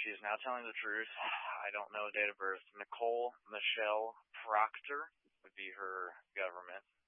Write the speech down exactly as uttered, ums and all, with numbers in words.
she is now telling the truth. I don't know date of birth. Nicole Michelle Proctor would be her government